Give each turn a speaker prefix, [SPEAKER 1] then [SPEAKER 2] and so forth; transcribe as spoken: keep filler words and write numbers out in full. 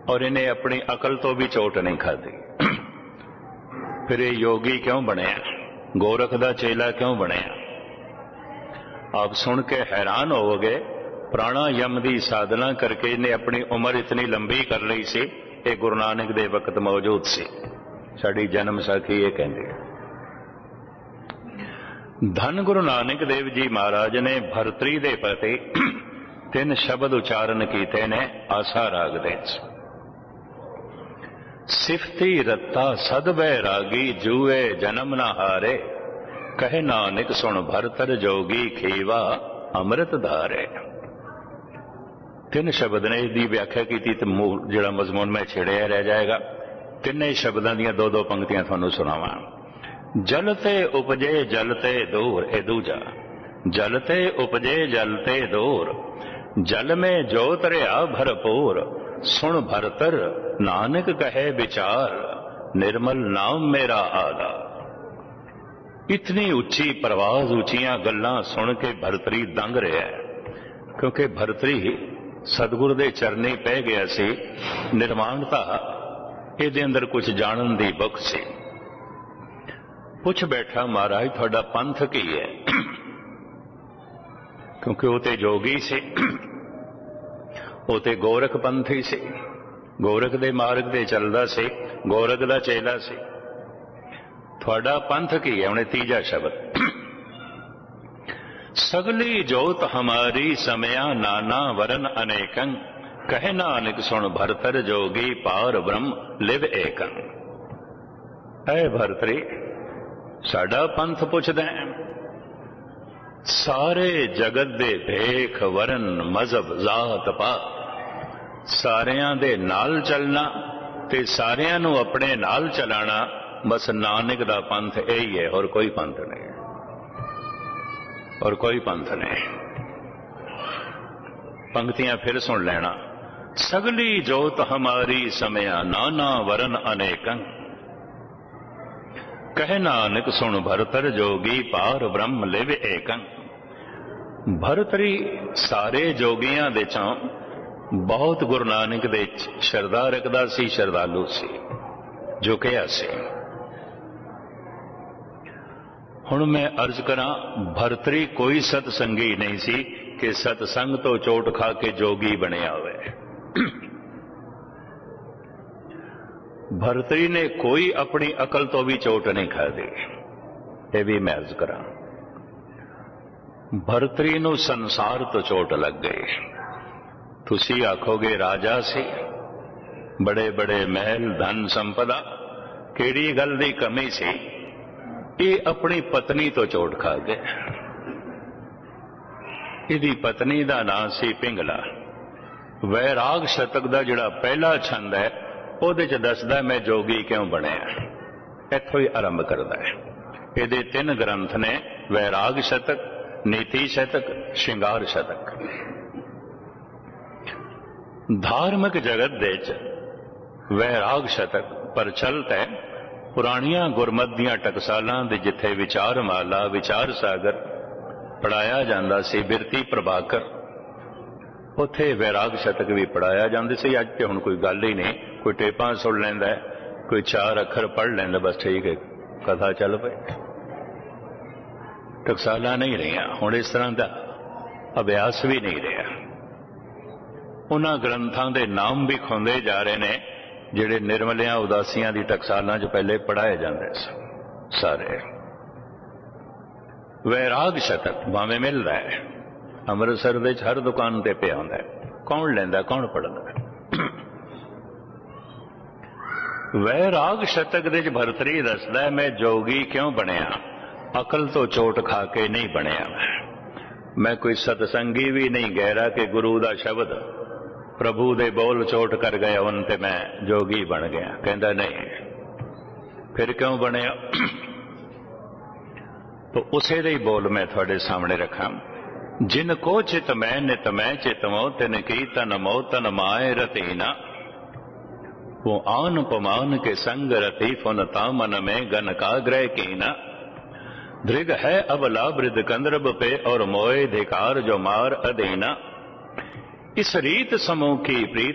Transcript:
[SPEAKER 1] और इन्हें अपनी अकल तो भी चोट नहीं खाधी। फिर ये योगी क्यों बनया, गोरख दा चेला क्यों बनया? आप सुन के हैरान होवोगे। प्राणायाम की साधना करके इन्हें अपनी उम्र इतनी लंबी कर ली सी। ये गुरु नानक दे वक्त मौजूद सी। साडी जन्म साखी ये कहंदी है। धन गुरु नानक देव जी महाराज ने भरतरी दे प्रति तीन शब्द उच्चारण कीते ने आसा राग दे। सिफती रत्ता सद बैरागी जूए जन्म न हारे, कहे नानक सुन भरतर जोगी खीवा अमृत धारे। तीन शब्द ने इसकी व्याख्या की तो जो मजमून में छेड़िया रह जाएगा। तिने शब्दों दी दो दो पंक्तियां थानू सुनावा। जलते उपजे जलते दूर, ए दूजा। जलते उपजे जलते दूर, जल में जोत रहा भरपूर। सुन भरतर नानक कहे विचार, निर्मल नाम मेरा आला। इतनी उच्ची परवाज, उच्चियां गल्लां सुन के भरतरी दंग रहा है, क्योंकि भरतरी सतगुरु दे चरनी पै गया सी। निर्माणता इहदे अंदर कुछ जानन दी बुख सी। पुछ बैठा महाराज तुहाडा पंथ की है, क्योंकि वो ते जोगी से, वो ते गोरख पंथी से, गोरख दे मार्ग दे चलदा से, गोरख दा चेला से। तुहाडा पंथ की है? उन्हें तीजा शब्द, सगली जोत हमारी समया नाना वरन अनेकं, कहे नानक सुन भरतर जोगी पार ब्रह्म लिव एकं। ऐ भरतरी साडा पंथ पुछदा है। सारे जगत दे भेख वरन मजहब जात पात, सारियां दे नाल चलना ते सारियां नू अपने नाल चलाना, बस नानक दा पंथ यही है, और कोई पंथ नहीं, और कोई पंथ नहीं। पंक्तियां फिर सुन लेना। सगली जोत हमारी समया नाना वरन अनेकं, कहे नानक सुन भरतर जोगी पार ब्रह्म लिव एकं। भरतरी सारे जोगियां दे चों बहुत गुरु नानक दे शरदा रखदा सी, शरदालू सी, झुकिया सी। हुण मैं अर्ज करा, भरतरी कोई सतसंगी नहीं सी कि सतसंग तो चोट खा के जोगी बनया हुए। भरतरी ने कोई अपनी अकल तो भी चोट नहीं खा दी। ये भी मैं अर्ज करा। भरतरी नू संसार तो चोट लग गई। तुसी आखोगे राजा से, बड़े बड़े महल, धन संपदा, केड़ी गल दी कमी सी? ये अपनी पत्नी तो चोट खा गए। इहदी पत्नी दा नाम सी पिंगला। वैराग शतक दा जिहड़ा पहला छंद है, उहदे च दसदा मैं जोगी क्यों बनया। इत्थों ही आरंभ करदा है। इहदे तीन ग्रंथ ने, वैराग शतक, नीति शतक, श्रृंगार शतक। धार्मिक जगत दे च वैराग शतक प्रचलित है। पुरानियां गुरमत दियां टकसालां दे जिथे विचार माला, विचार सागर पढ़ाया जाता सी, बिरती प्रभाकर, उथे वैराग शतक भी पढ़ाया जाता सी। अज तो हुण कोई गल ही नहीं। कोई टेपां सुन लैंदा, कोई चार अखर पढ़ लैंदा, बस ठीक है, कथा चल पई। टकसालां नहीं रहियां। हुण इस तरह का अभ्यास भी नहीं रहा। उन्हां ग्रंथां दे नाम भी खुंदे जा रहे ने जिहड़े निर्मलियां उदासियां दी टकसालां च पहले पढ़ाए जाते सारे। वैराग शतक भावें मिलदा है, अमृतसर दे हर दुकान ते पिया हुंदा है। कौन लैंदा, कौन पढ़दा? वैराग शतक दे भरतरी दसदा है, मैं जोगी क्यों बनया? अकल तो चोट खा के नहीं बनया। मैं कोई सतसंगी भी नहीं गहरा कि गुरु दा शब्द, प्रभु दे बोल चोट कर गया उन ते मैं जोगी बन गया। कहता नहीं। फिर क्यों बनया? तो उसे दे बोल मैं थोड़े सामने रखा। जिनको चित मैं नित मैं चितमो, तिन की तन मो तन माए रतीना। वो आन पमान के संग रति, फुनता मन में गन का ग्रह कीना। दृग है अबला वृद्ध कंद्रब पे, और मोए धिकार जो मार अधीना। इस रीत समूह की प्रीत